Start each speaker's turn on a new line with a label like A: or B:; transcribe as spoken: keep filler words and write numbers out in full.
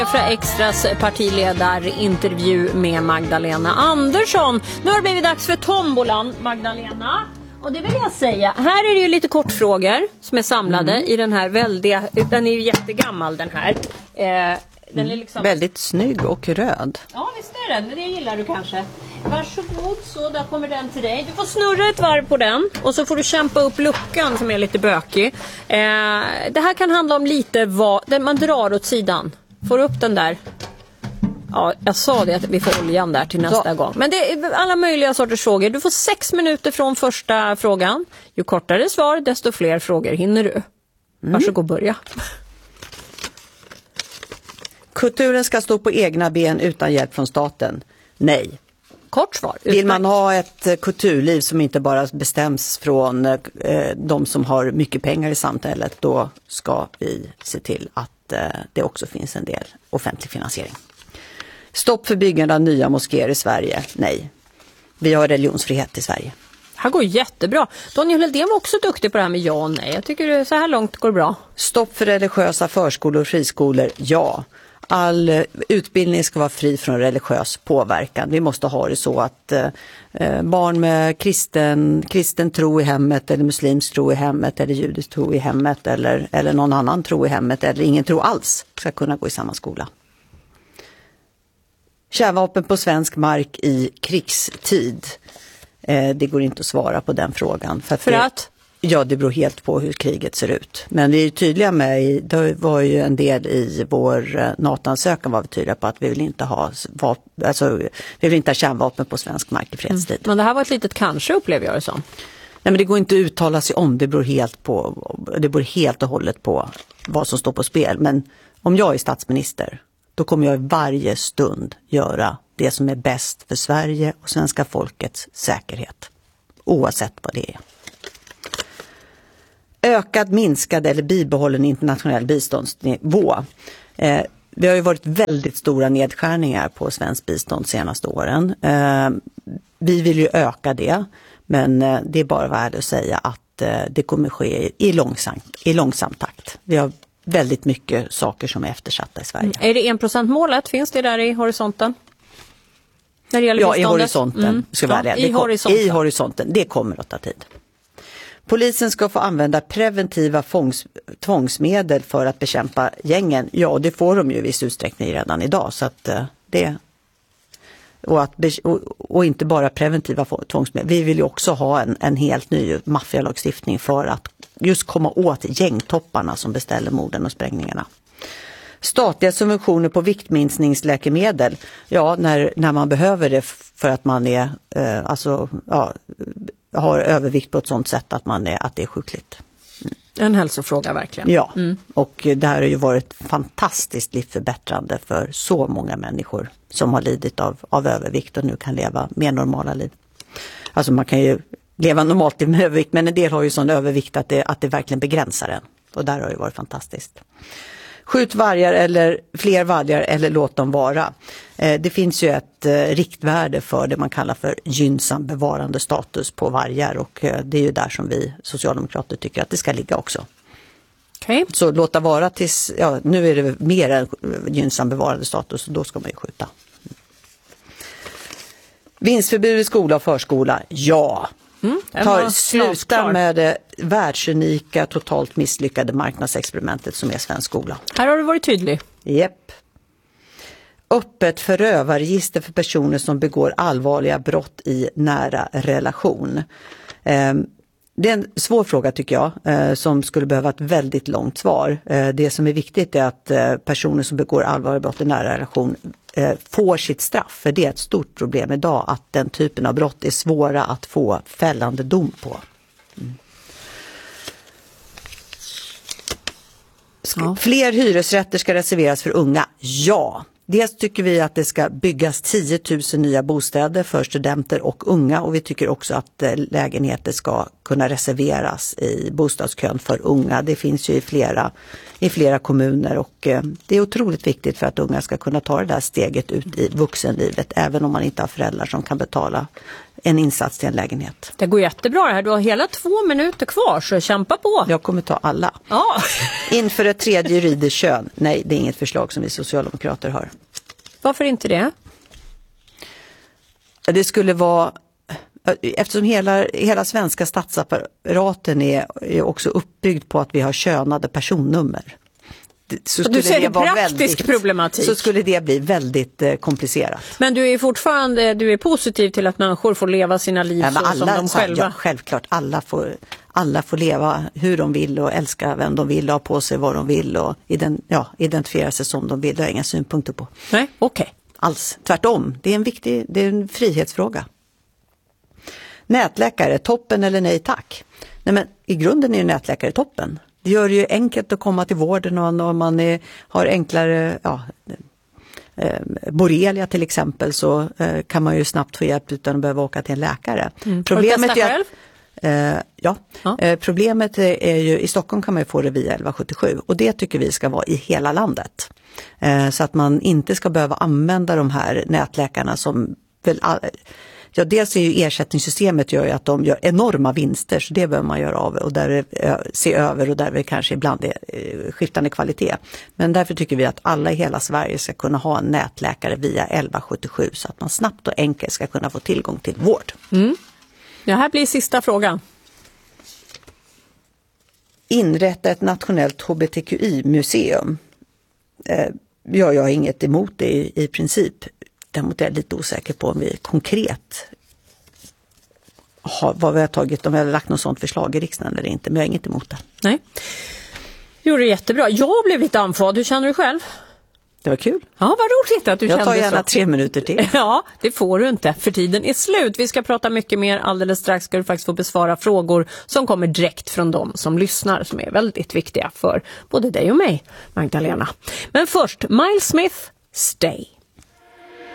A: För Extras partiledarintervju med Magdalena Andersson. Nu har det blivit dags för tombolan, Magdalena. Och det vill jag säga, här är det ju lite kortfrågor som är samlade mm. i den här väldiga, den är ju jättegammal den här. Eh, den är liksom...
B: Väldigt snygg och röd.
A: Ja, visst är den, men det gillar du kanske. Varsågod, så där kommer den till dig. Du får snurra ett varv på den och så får du kämpa upp luckan som är lite bökig. Eh, det här kan handla om lite vad, man drar åt sidan. Får upp den där. Ja, jag sa det att vi får oljan där till nästa så. gång. Men det är alla möjliga sorters frågor. Du får sex minuter från första frågan. Ju kortare svar, desto fler frågor hinner du. Mm. Varsågod, börja.
B: Kulturen ska stå på egna ben utan hjälp från staten. Nej.
A: Kort svar.
B: Vill man ha ett kulturliv som inte bara bestäms från eh, de som har mycket pengar i samhället, då ska vi se till att eh, det också finns en del offentlig finansiering. Stopp för byggande av nya moskéer i Sverige. Nej. Vi har religionsfrihet i Sverige.
A: Det här går jättebra. Daniel Heldén var också duktig på det här med ja och nej. Jag tycker så här långt går det bra.
B: Stopp för religiösa förskolor och friskolor. Ja. All utbildning ska vara fri från religiös påverkan. Vi måste ha det så att eh, barn med kristen, kristen tro i hemmet eller muslimsk tro i hemmet eller judisk tro i hemmet eller, eller någon annan tro i hemmet eller ingen tro alls ska kunna gå i samma skola. Kärnvapen på svensk mark i krigstid. Eh, det går inte att svara på den frågan. För att?
A: För
B: det,
A: att?
B: Ja, det beror helt på hur kriget ser ut. Men vi är tydliga med, i, det var ju en del i vår NATO-ansökan var vi tydliga på att vi vill inte ha, alltså, vi vill inte ha kärnvapen på svensk mark i fredstid. Mm.
A: Men det här var ett litet kanske, upplever jag det som.
B: Nej, men det går inte att uttala sig om, det beror helt på, det beror helt och hållet på vad som står på spel. Men om jag är statsminister, då kommer jag varje stund göra det som är bäst för Sverige och svenska folkets säkerhet. Oavsett vad det är. Ökad, minskad eller bibehållen internationell biståndsnivå. Eh, det har ju varit väldigt stora nedskärningar på svensk bistånd de senaste åren. Eh, vi vill ju öka det, men eh, det är bara värd att säga att eh, det kommer ske i, i, långsamt, i långsam takt. Vi har väldigt mycket saker som är eftersatta i Sverige.
A: Mm. Är det en procent målet? Finns det där i horisonten? När det gäller
B: ja,
A: biståndet?
B: i horisonten.
A: Mm.
B: Ska
A: ja,
B: välja.
A: i,
B: kom,
A: horisonten.
B: I horisonten. Det kommer att ta tid. Polisen ska få använda preventiva fångs, tvångsmedel för att bekämpa gängen. Ja, det får de ju i viss utsträckning redan idag. Så att det, och, att, och, och inte bara preventiva tvångsmedel. Vi vill ju också ha en, en helt ny maffialagstiftning för att just komma åt gängtopparna som beställer morden och sprängningarna. Statliga subventioner på viktminskningsläkemedel. Ja, när, när man behöver det för att man är, eh, alltså, ja, har övervikt på ett sådant sätt att, man är, att det är sjukligt.
A: Mm. En hälsofråga verkligen.
B: Ja, mm. och det här har ju varit fantastiskt livsförbättrande för så många människor som har lidit av, av övervikt och nu kan leva mer normala liv. Alltså man kan ju leva normalt med övervikt, men en del har ju sån övervikt att det, att det verkligen begränsar en. Och där har det varit fantastiskt. Skjut vargar eller fler vargar eller låt dem vara. Eh, det finns ju ett eh, riktvärde för det man kallar för gynnsam bevarande status på vargar och eh, det är ju där som vi socialdemokrater tycker att det ska ligga också.
A: Okay.
B: Så låta vara tills, ja nu är det mer än gynnsam bevarande status och då ska man ju skjuta. Vinstförbud i skola och förskola, ja. Mm, Ta, sluta med det världsunika, totalt misslyckade marknadsexperimentet som är svensk skola.
A: Här har du varit tydlig.
B: Japp. Öppet förövarregister för personer som begår allvarliga brott i nära relation. Eh, det är en svår fråga tycker jag, eh, som skulle behöva ett väldigt långt svar. Eh, det som är viktigt är att eh, personer som begår allvarliga brott i nära relation eh, får sitt straff. För det är ett stort problem idag att den typen av brott är svåra att få fällande dom på. Mm. Ja. Fler hyresrätter ska reserveras för unga. Ja. Dels tycker vi att det ska byggas tio tusen nya bostäder för studenter och unga och vi tycker också att lägenheter ska kunna reserveras i bostadskön för unga. Det finns ju i flera, i flera kommuner och det är otroligt viktigt för att unga ska kunna ta det där steget ut i vuxenlivet även om man inte har föräldrar som kan betala en insats till en lägenhet.
A: Det går jättebra det här. Du har hela två minuter kvar, så kämpa på.
B: Jag kommer ta alla.
A: Ja.
B: Inför ett tredje juridiskt kön. Nej, det är inget förslag som vi socialdemokrater har.
A: Varför inte det?
B: Det skulle vara... Eftersom hela, hela svenska statsapparaten är, är också uppbyggd på att vi har könade personnummer. Så
A: du ser
B: det
A: en praktisk
B: väldigt,
A: problematik.
B: Så skulle det bli väldigt eh, komplicerat.
A: Men du är fortfarande du är positiv till att människor får leva sina liv ja, så alla, som de själva?
B: Ja, självklart. Alla får, alla får leva hur de vill och älska vem de vill och ha på sig vad de vill och ident, ja, identifiera sig som de vill. Det har jag inga synpunkter på.
A: Nej, okej. Okay.
B: Alls. Tvärtom. Det är en viktig, det är en frihetsfråga. Nätläkare, toppen eller nej tack? Nej, men i grunden är ju nätläkare toppen. Det gör det ju enkelt att komma till vården och om man är, har enklare ja, eh, borrelia till exempel så eh, kan man ju snabbt få hjälp utan att behöva åka till en läkare.
A: Mm. Problemet är att,
B: eh, ja, ja. Eh, problemet är, är ju i Stockholm kan man ju få det via elva sjuttiosju och det tycker vi ska vara i hela landet. Eh, så att man inte ska behöva använda de här nätläkarna som väl all, Ja, dels är ju ersättningssystemet gör ju att de gör enorma vinster så det behöver man göra av och där se över och där vi kanske ibland är skiftande kvalitet. Men därför tycker vi att alla i hela Sverige ska kunna ha en nätläkare via elva sjuttiosju så att man snabbt och enkelt ska kunna få tillgång till vård.
A: Mm. Det här blir sista frågan.
B: Inrätta ett nationellt H B T Q I-museum. Eh, ja, jag har inget emot det i, i princip. Däremot är jag lite osäker på om vi konkret har, vad vi har tagit, om vi har lagt något sådant förslag i riksdagen eller inte, men jag har inget emot det.
A: Nej. Gjorde det jättebra. Jag blev lite andfådd. Hur känner du själv?
B: Det var kul.
A: Ja, vad roligt att du
B: jag
A: kände så.
B: Jag tar gärna tre minuter till.
A: Ja, det får du inte, för tiden är slut. Vi ska prata mycket mer alldeles strax. Ska du faktiskt få besvara frågor som kommer direkt från dem som lyssnar, som är väldigt viktiga för både dig och mig, Magdalena. Men först, Miles Smith, Stay.